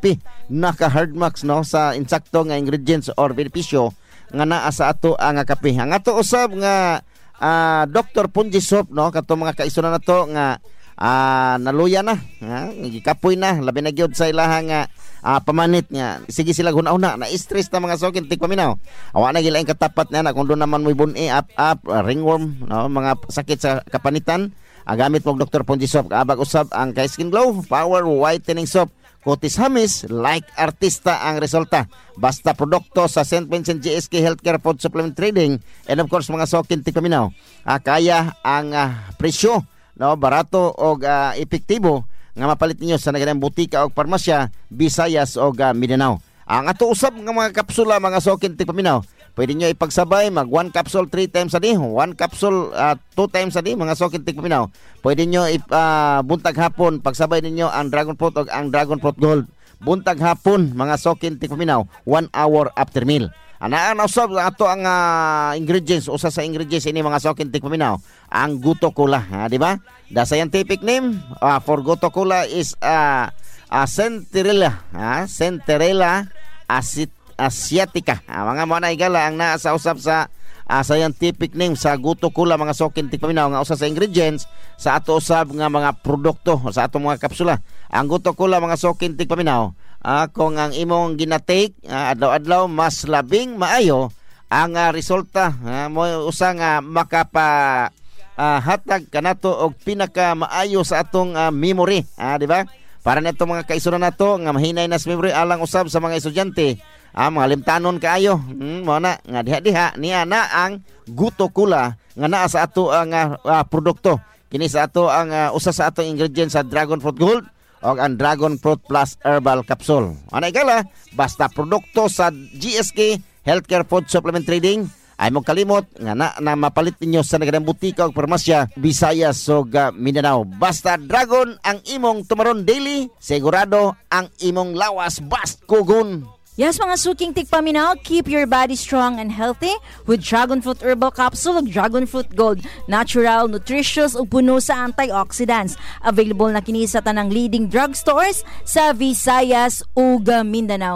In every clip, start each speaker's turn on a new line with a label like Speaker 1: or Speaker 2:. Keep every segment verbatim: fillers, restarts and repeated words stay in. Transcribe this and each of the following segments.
Speaker 1: kape naka hard marks no sa insakto nga ingredients or benepisyo nga naa sa ato ang kape. Ang ato usab nga uh, Doctor Punji Soap no kato mga kaisunan nato nga uh, naluya na, ha? Gikapoy na labi na gyud sa ilaha nga uh, pamanit nga sige sila guna-una na stress ta mga sokin tig paminaw. Awa na gilaing katapat na na kung doon naman moy bun-i up up uh, ringworm no mga sakit sa kapanitan. Ang gamit mo Doctor Punji Soap kaabag usab ang kay Skin Glow Power Whitening Soap. Kutis hamis like artista ang resulta. Basta produkto sa Saint Vincent G S K Healthcare Food Supplement Trading and of course mga sokin tig paminaw. Ah, kaya ang uh, presyo no barato o uh, epektibo nga mapalit ninyo sa nagadang butika o parmasya Visayas o uh, Mindanao. Ang ato usab nga mga kapsula mga sokin tig paminaw. Pwede nyo ipagsabay, mag one capsule three times a day, one capsule uh, two times a day, mga sokin tig paminaw. Pwede nyo ip, uh, buntag hapon, pagsabay ninyo ang Dragon Fruit o ang Dragon Fruit Gold. Buntag hapon, mga sokin tig paminaw, one hour after meal. Anaan usab ato ang uh, ingredients, usa sa ingredients ini mga sokin tig paminaw, ang Guto Cola, ha, di ba? The scientific name uh, for Guto Cola is uh, uh, Centrella, ha? Centrella acid Asiatica. Ah, mga mo na igala ang naa sa usap sa uh, scientific name sa Guto Cola mga sokin tig paminaw nga usa sa ingredients sa ato usab nga mga produkto sa ato mga kapsula. Ang Guto Cola mga sokin tig paminaw, uh, kung ang imong ginatake uh, adlaw-adlaw mas labing maayo ang uh, resulta uh, mo usa nga makapa uh, hatag kanato og pinaka maayo sa atong uh, memory, uh, di ba? Para neto mga kaisunan nato nga mahinay nas memory alang usab sa mga estudyante. Ah, mga limtanon kaayo. Hmm, mo na nga diha-diha niya na ang Guto Cola nga naa sa ato ang uh, uh, produkto. Kini sa ato ang uh, usa sa atong ingredients sa Dragon Fruit Gold o ang Dragon Fruit Plus Herbal Capsule. Ana igala, basta produkto sa G S K Healthcare Food Supplement Trading. Ay mo kalimot nga na, na mapalit ninyo sa nagadang butika o parmasya Visayas ug uh, Mindanao. Basta Dragon ang imong tumaron daily, sigurado ang imong lawas bast kugon.
Speaker 2: Yes, mga suking tigpaminaw, keep your body strong and healthy with Dragon Fruit Herbal Capsule ug Dragon Fruit Gold. Natural, nutritious ug puno sa antioxidants. Available na kini sa tanang leading drugstores sa Visayas ug Mindanao.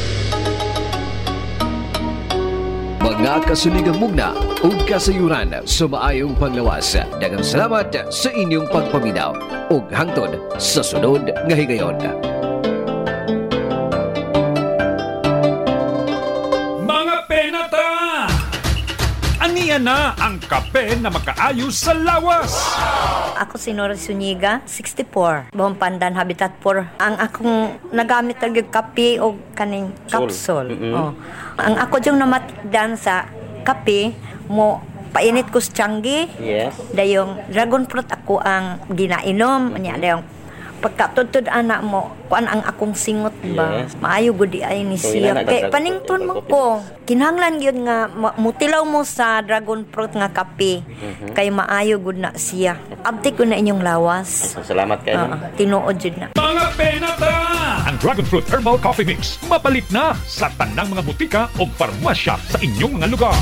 Speaker 3: Mga kasuligang mugna ug kasayuran sa maayong panglawas. Daghang salamat sa inyong pagpaminaw ug hangtod sa sunod nga higayon.
Speaker 4: Aniya na ang kape na makaayos sa lawas.
Speaker 5: Ako si Nora Zuniga, sixty-four. Buong Pandan, Habitat four. Ang akong nagamit ng kape o kaning capsule. Mm-hmm. Oh. Ang ako yung namatdan sa kape, mo painit ko sa tiyanggi. Yes. Dayong Dragon Fruit ako ang ginainom. Mm-hmm. Dayong pagkatutod anak mo, kuan ang akong singot ba? Yes. Maayo gudi ay ni so, siya. Kay panington mo ko. Kinahanglan gyud nga mutilaw mo sa Dragon Fruit nga kape. Mm-hmm. Kay maayo gud na siya. Abti ko na inyong lawas.
Speaker 6: Salamat kayo.
Speaker 5: Uh, tinuod jud na.
Speaker 4: Mga penata! Ang Dragon Fruit Herbal Coffee Mix mapalit na sa tanang mga butika o parmasya sa inyong mga lugar.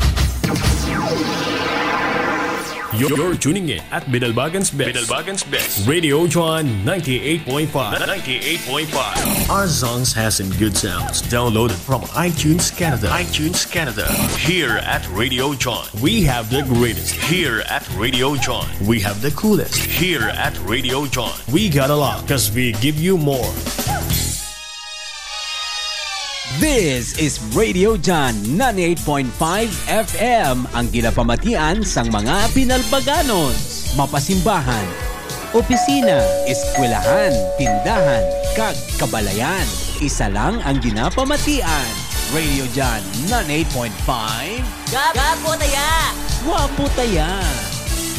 Speaker 7: You're, you're tuning in at Bidalbagan's Best. Bidalbagan's Best. Radio John ninety-eight point five. ninety-eight point five. Our songs has some good sounds. Downloaded from iTunes Canada. iTunes Canada. Here at Radio John, we have the greatest. Here at Radio John, we have the coolest. Here at Radio John, we got a lot because we give you more.
Speaker 8: This is Radio John ninety-eight point five F M, ang ginapamatian sang mga Pinalbaganos. Mapasimbahan, opisina, eskwelahan, tindahan, kag kabalayan. Isa lang ang ginapamatian. Radio John ninety-eight point five.
Speaker 9: Gapo taya!
Speaker 8: Wapo taya!